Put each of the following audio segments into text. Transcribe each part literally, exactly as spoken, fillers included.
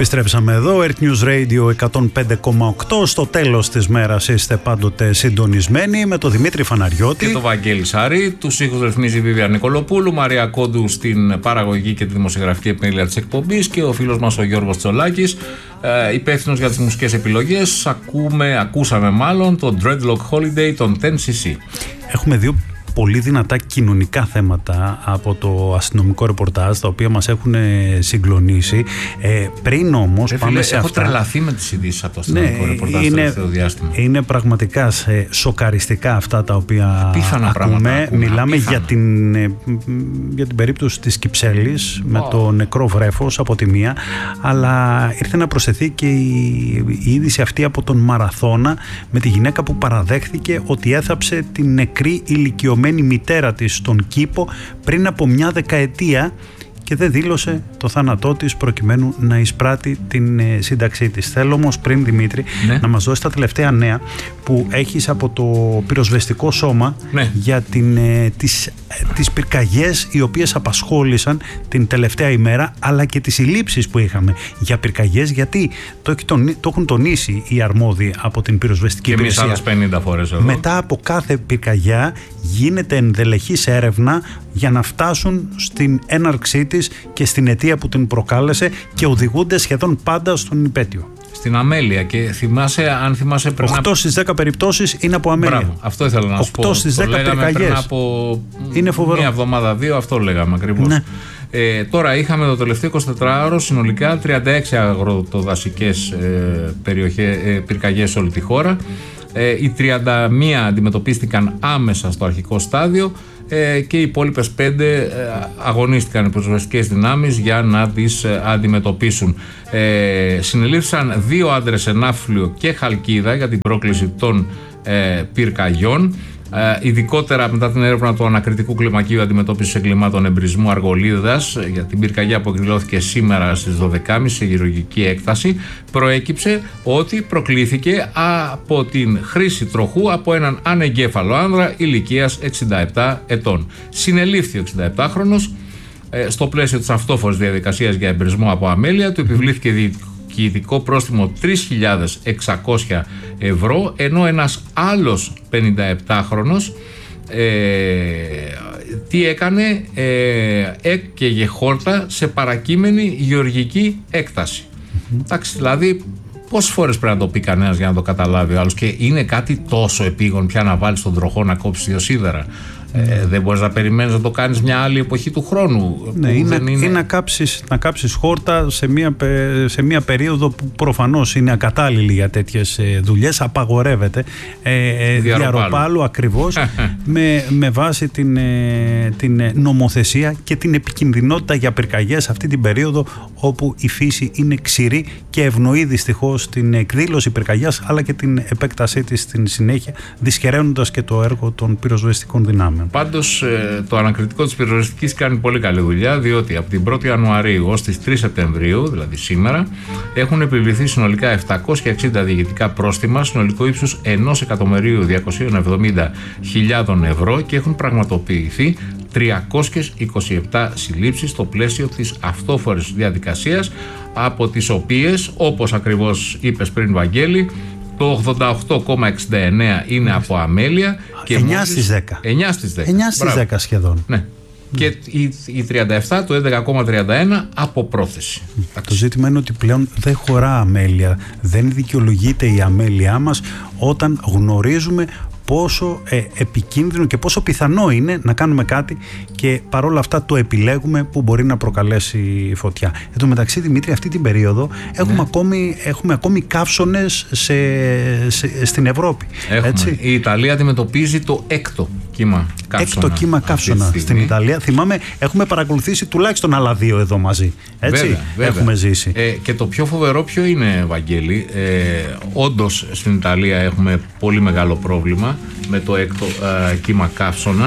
Επιστρέψαμε εδώ, Earth News Radio εκατόν πέντε κόμμα οκτώ. Στο τέλος της μέρας είστε πάντοτε συντονισμένοι με τον Δημήτρη Φαναριώτη και τον Βαγγέλη Σάρη. Τους ήχους ρυθμίζει η Βίβια Νικολοπούλου, Μαρία Κόντου στην παραγωγή και τη δημοσιογραφική επιμέλεια της εκπομπής και ο φίλος μας ο Γιώργος Τσολάκης, ε, υπεύθυνος για τις μουσικές επιλογές. Ακούμε, ακούσαμε μάλλον το Dreadlock Holiday των τεν σι σι. Έχουμε δύο πολύ δυνατά κοινωνικά θέματα από το αστυνομικό ρεπορτάζ, τα οποία μας έχουν συγκλονίσει. Ε, πριν όμως Ρε, πάμε φίλε, σε έχω αυτά. Έχω τρελαθεί με τις ειδήσεις από το αστυνομικό ναι, ρεπορτάζ το τελευταίο διάστημα. Είναι πραγματικά σε, σοκαριστικά αυτά τα οποία απίθανα ακούμε. ακούμε. Μιλάμε απίθανα. για την, για την περίπτωση της Κυψέλης oh. με το νεκρό βρέφος από τη μία, αλλά ήρθε να προσθεθεί και η, η είδηση αυτή από τον Μαραθώνα με τη γυναίκα που παραδέχθηκε ότι έθαψε την νεκρή ηλικιωμένη μητέρα της στον κήπο πριν από μια δεκαετία και δεν δήλωσε το θάνατό της προκειμένου να εισπράττει την ε, σύνταξή της. Θέλω όμως πριν, Δημήτρη, ναι. να μας δώσει τα τελευταία νέα που έχεις από το πυροσβεστικό σώμα ναι. για την, ε, τις, ε, τις πυρκαγιές οι οποίες απασχόλησαν την τελευταία ημέρα, αλλά και τις συλλήψεις που είχαμε για πυρκαγιές, γιατί το, έχει τον, το έχουν τονίσει οι αρμόδιοι από την πυροσβεστική και υπηρεσία. Και εμείς άλλες πενήντα φορές εδώ. Μετά από κάθε πυρκαγιά γίνεται ενδελεχής έρευνα για να φτάσουν στην έναρξή της και στην αιτία που την προκάλεσε και οδηγούνται σχεδόν πάντα στον υπέτειο. Στην αμέλεια, και θυμάσαι, αν θυμάσαι πριν. οκτώ στις δέκα περιπτώσεις είναι από αμέλεια. Μπράβο, αυτό ήθελα να σου πω. οκτώ στις δέκα πυρκαγιές. Πριν από είναι φοβερό. Μία εβδομάδα, δύο, αυτό λέγαμε ακριβώς. Ναι. Ε, τώρα είχαμε το τελευταίο εικοσιτετράωρο συνολικά τριάντα έξι αγροτοδασικές ε, περιοχές, ε, πυρκαγιές σε όλη τη χώρα. Ε, οι τριάντα μία αντιμετωπίστηκαν άμεσα στο αρχικό στάδιο ε, και οι υπόλοιπες πέντε ε, αγωνίστηκαν οι πυροσβεστικές δυνάμεις για να τις ε, αντιμετωπίσουν. Ε, συνελήφθησαν δύο άντρες σε Ναύπλιο και Χαλκίδα για την πρόκληση των ε, πυρκαγιών. Uh, ειδικότερα μετά την έρευνα του ανακριτικού κλιμακίου αντιμετώπισης εγκλημάτων εμπρισμού Αργολίδας για την πυρκαγιά που εκδηλώθηκε σήμερα στις δώδεκα και τριάντα σε χειρουργική έκταση, προέκυψε ότι προκλήθηκε από την χρήση τροχού από έναν ανεγκέφαλο άνδρα ηλικίας εξήντα επτά ετών. Συνελήφθη ο εξηνταεπτάχρονος ε, στο πλαίσιο της αυτόφορης διαδικασίας για εμπρισμό από αμέλεια, του επιβλήθηκε διοικητικό πρόστιμο τρεις χιλιάδες εξακόσια ευρώ, ενώ ένας άλλος πενηνταεπτάχρονος ε, τι έκανε, ε, έκαιγε χόρτα σε παρακείμενη γεωργική έκταση. Mm-hmm. Εντάξει, δηλαδή πόσες φορές πρέπει να το πει κανένας για να το καταλάβει ο άλλος, και είναι κάτι τόσο επίγον πια να βάλεις τον τροχό να κόψεις δύο σίδερα. Ε, δεν μπορείς να περιμένεις να το κάνεις μια άλλη εποχή του χρόνου. Ναι, είναι, δεν είναι... είναι να, κάψεις, να κάψεις χόρτα σε μια, σε μια περίοδο που προφανώς είναι ακατάλληλη για τέτοιες δουλειές. Απαγορεύεται ε, διαρροπάλου ακριβώς με, με βάση την, την νομοθεσία και την επικινδυνότητα για πυρκαγιές αυτή την περίοδο όπου η φύση είναι ξηρή και ευνοεί δυστυχώς την εκδήλωση πυρκαγιάς αλλά και την επέκτασή της στην συνέχεια, δυσχεραίνοντας και το έργο των πυροσβεστικών δυνάμεων. Πάντως το ανακριτικό της πυροσβεστικής κάνει πολύ καλή δουλειά, διότι από την πρώτη Ιανουαρίου ως τις τρεις Σεπτεμβρίου, δηλαδή σήμερα, έχουν επιβληθεί συνολικά επτακόσια εξήντα διοικητικά πρόστιμα, συνολικό ύψους ένα εκατομμύριο διακόσιες εβδομήντα χιλιάδες ευρώ, και έχουν πραγματοποιηθεί τριακόσιες είκοσι επτά συλλήψεις στο πλαίσιο της αυτόφορης διαδικασίας, από τις οποίες, όπως ακριβώς είπες πριν, Βαγγέλη, το ογδόντα οκτώ κόμμα εξήντα εννέα είναι από αμέλεια και εννιά στις δέκα. εννιά στις δέκα. εννιά στις δέκα σχεδόν. Ναι. Mm. Και οι τριάντα επτά, το έντεκα κόμμα τριάντα ένα από πρόθεση. Mm. Το ζήτημα είναι ότι πλέον δεν χωρά αμέλεια. Δεν δικαιολογείται η αμέλειά μας όταν γνωρίζουμε πόσο ε, επικίνδυνο και πόσο πιθανό είναι να κάνουμε κάτι και παρόλα αυτά το επιλέγουμε που μπορεί να προκαλέσει φωτιά. Εν τω μεταξύ, Δημήτρη, αυτή την περίοδο έχουμε, ναι. ακόμη, έχουμε ακόμη καύσωνες σε, σε, στην Ευρώπη. Έτσι. Η Ιταλία αντιμετωπίζει το έκτο κύμα καύσωνα. Έκτο κύμα καύσωνα στην Ιταλία. Θυμάμαι, έχουμε παρακολουθήσει τουλάχιστον άλλα δύο εδώ μαζί. Έτσι, βέβαια, βέβαια. Έχουμε ζήσει. Ε, και το πιο φοβερό ποιο είναι, Βαγγέλη? Ε, όντως στην Ιταλία έχουμε πολύ μεγάλο πρόβλημα με το έκτο ε, κύμα καύσωνα.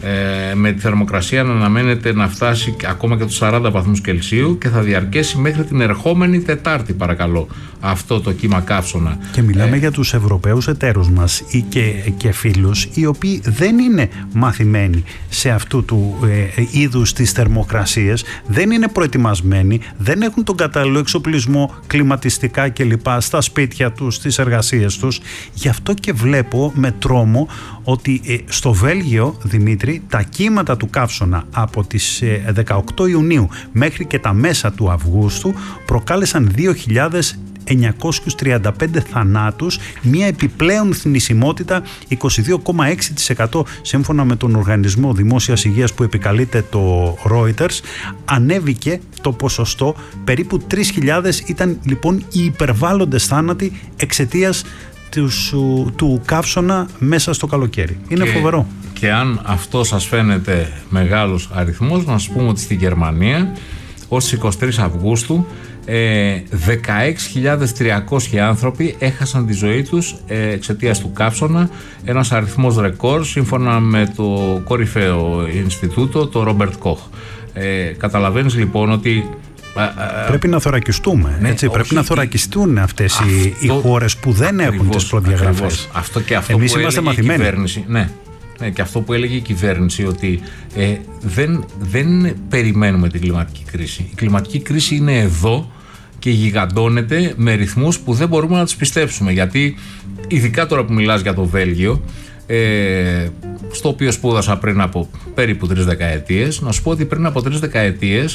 ε, με τη θερμοκρασία να αναμένεται να φτάσει ακόμα και τους σαράντα βαθμούς Κελσίου και θα διαρκέσει μέχρι την ερχόμενη Τετάρτη, παρακαλώ, αυτό το κύμα καύσωνα. Και μιλάμε ε, για τους Ευρωπαίους εταίρους μας ή και, και φίλους οι οποίοι δεν είναι μαθημένοι σε αυτού του ε, είδους τις θερμοκρασίες, δεν είναι προετοιμασμένοι, δεν έχουν τον κατάλληλο εξοπλισμό, κλιματιστικά κλπ. Στα σπίτια τους, στις εργασίες τους. Γι' αυτό και βλέπω με τρόμο ότι ε, στο Βέλγιο, Δημήτρη, τα κύματα του καύσωνα από τις ε, δεκαοκτώ Ιουνίου μέχρι και τα μέσα του Αυγούστου προκάλεσαν δύο χιλιάδες εννιακόσιους τριάντα πέντε θανάτους, μια επιπλέον θνησιμότητα είκοσι δύο κόμμα έξι τοις εκατό σύμφωνα με τον Οργανισμό Δημόσιας Υγείας που επικαλείται το Reuters. Ανέβηκε το ποσοστό, περίπου τρεις χιλιάδες ήταν λοιπόν οι υπερβάλλοντες θάνατοι εξαιτίας του, του καύσωνα μέσα στο καλοκαίρι. Είναι και, φοβερό. Και αν αυτό σας φαίνεται μεγάλος αριθμός, να σας πούμε ότι στη Γερμανία ως τις εικοστή τρίτη Αυγούστου Ε, δεκαέξι χιλιάδες τριακόσιοι άνθρωποι έχασαν τη ζωή τους ε, εξαιτίας του καύσωνα, ένας αριθμός ρεκόρ σύμφωνα με το κορυφαίο Ινστιτούτο, το Ρόμπερτ Κοχ. Ε, καταλαβαίνεις λοιπόν ότι πρέπει να θωρακιστούμε, ναι, έτσι, πρέπει να θωρακιστούν αυτές αυτό, οι, οι χώρες που δεν ακριβώς, έχουν τις προδιαγραφές. Αυτό και αυτό Εμείς που είμαστε έλεγε μαθημένοι. Η κυβέρνηση, ναι. Ναι, και αυτό που έλεγε η κυβέρνηση, ότι ε, δεν, δεν περιμένουμε την κλιματική κρίση. Η κλιματική κρίση είναι εδώ και γιγαντώνεται με ρυθμούς που δεν μπορούμε να τους πιστέψουμε. Γιατί ειδικά τώρα που μιλάς για το Βέλγιο, ε, στο οποίο σπούδασα πριν από περίπου τρεις δεκαετίες, να σου πω ότι πριν από τρεις δεκαετίες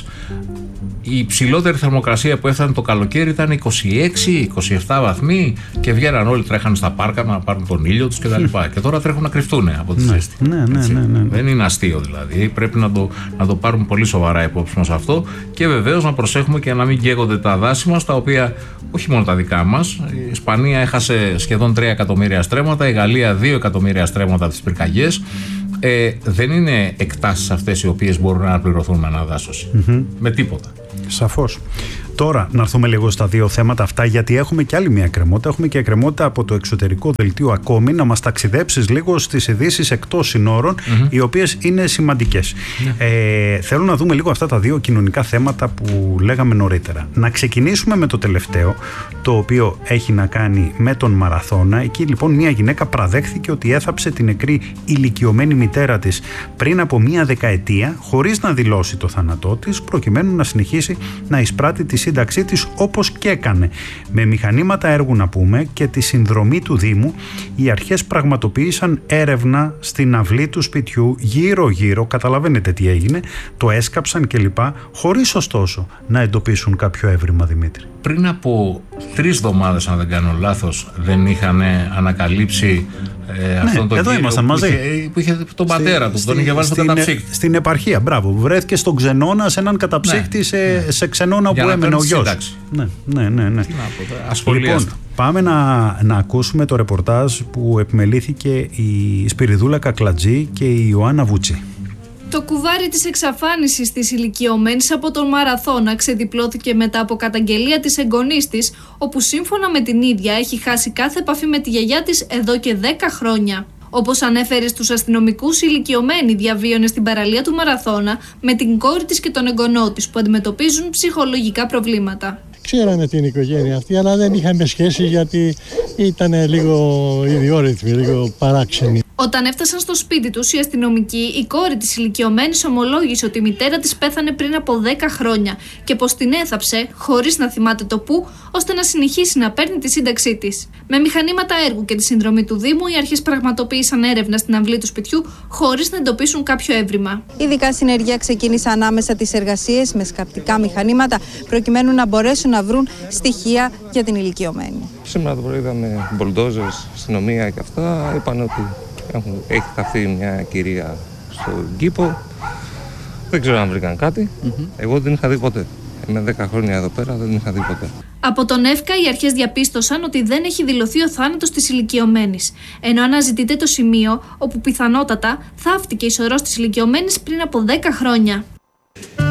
η υψηλότερη θερμοκρασία που έφτανε το καλοκαίρι ήταν είκοσι έξι είκοσι επτά βαθμοί και βγαίναν όλοι, τρέχαν στα πάρκα να πάρουν τον ήλιο τους κτλ. Και, και τώρα τρέχουν να κρυφτούν από τη ζέστη. Ναι, ναι, ναι, ναι, ναι. Δεν είναι αστείο δηλαδή. Πρέπει να το, να το πάρουμε πολύ σοβαρά υπόψη μας αυτό και βεβαίως να προσέχουμε και να μην καίγονται τα δάση μας, τα οποία όχι μόνο τα δικά μας. Η Ισπανία έχασε σχεδόν τρία εκατομμύρια στρέμματα, η Γαλλία δύο εκατομμύρια στρέμματα από τις πυρκαγιές. Ε, δεν είναι εκτάσεις αυτές οι οποίες μπορούν να αναπληρωθούν με αναδάσωση. Mm-hmm. Με τίποτα. Σαφώς. Τώρα να έρθουμε λίγο στα δύο θέματα αυτά, γιατί έχουμε και άλλη μια εκκρεμότητα. Έχουμε και εκκρεμότητα από το εξωτερικό δελτίο ακόμη. Να μας ταξιδέψεις λίγο στις ειδήσεις εκτός συνόρων, mm-hmm. οι οποίες είναι σημαντικές. Mm-hmm. Ε, θέλω να δούμε λίγο αυτά τα δύο κοινωνικά θέματα που λέγαμε νωρίτερα. Να ξεκινήσουμε με το τελευταίο, το οποίο έχει να κάνει με τον μαραθώνα. Εκεί λοιπόν μια γυναίκα παραδέχθηκε ότι έθαψε την νεκρή ηλικιωμένη μητέρα της πριν από μια δεκαετία, χωρίς να δηλώσει το θάνατό της, προκειμένου να συνεχίσει να εισπράττει τη σύνταξή της όπως και έκανε. Με μηχανήματα έργου να πούμε και τη συνδρομή του Δήμου, οι αρχές πραγματοποίησαν έρευνα στην αυλή του σπιτιού γύρω γύρω, καταλαβαίνετε τι έγινε, το έσκαψαν κλπ, χωρίς ωστόσο να εντοπίσουν κάποιο έβριμα, Δημήτρη. Πριν από τρεις εβδομάδες, αν δεν κάνω λάθος, δεν είχαν ανακαλύψει ε, ναι, αυτόν τον εδώ κύριο ήμασταν που, μαζί. Είχε, που είχε τον πατέρα του, τον είχε βάλει στον καταψύκτη. Στην επαρχία, μπράβο. Βρέθηκε στον Ξενώνα, σε έναν καταψύκτη, ναι, σε, ναι. σε Ξενώνα όπου έμενε ο γιος. Ναι, ναι, ναι. ναι. Λοιπόν, πάμε να, να ακούσουμε το ρεπορτάζ που επιμελήθηκε η Σπυριδούλα Κακλατζή και η Ιωάννα Βούτσι. Το κουβάρι της εξαφάνισης της ηλικιωμένης από τον μαραθώνα ξεδιπλώθηκε μετά από καταγγελία της εγγονής της, όπου σύμφωνα με την ίδια έχει χάσει κάθε επαφή με τη γιαγιά της εδώ και δέκα χρόνια. Όπως ανέφερε στους αστυνομικούς, η ηλικιωμένη διαβίωνε στην παραλία του μαραθώνα με την κόρη της και τον εγγονό της που αντιμετωπίζουν ψυχολογικά προβλήματα. Ξέραμε την οικογένεια αυτή, αλλά δεν είχαμε σχέση γιατί ήταν λίγο ιδιόρυθμη, λίγο παράξενη. Όταν έφτασαν στο σπίτι τους, οι αστυνομικοί, η κόρη της ηλικιωμένης ομολόγησε ότι η μητέρα της πέθανε πριν από δέκα χρόνια και πως την έθαψε, χωρίς να θυμάται το πού, ώστε να συνεχίσει να παίρνει τη σύνταξή της. Με μηχανήματα έργου και τη συνδρομή του Δήμου, οι αρχές πραγματοποίησαν έρευνα στην αυλή του σπιτιού, χωρίς να εντοπίσουν κάποιο έβριμα. Ειδικά συνεργεία ξεκίνησαν ανάμεσα τις εργασίες με σκαπτικά μηχανήματα, προκειμένου να μπορέσουν να βρουν στοιχεία για την ηλικιωμένη. Σήμερα το πρωί είδαμε μπολντόζερς, αστυνομία και αυτά. Είπαν ότι έχουν, έχει χαθεί μια κυρία στον κήπο. Δεν ξέρω αν βρήκαν κάτι. Mm-hmm. Εγώ δεν είχα δει ποτέ. Είμαι δέκα χρόνια εδώ πέρα, δεν είχα δει ποτέ. Από τον ΕΦΚΑ οι αρχές διαπίστωσαν ότι δεν έχει δηλωθεί ο θάνατος της ηλικιωμένης, ενώ αναζητείται το σημείο όπου πιθανότατα θαύτηκε η σωρός της ηλικιωμένης πριν από δέκα χρόνια.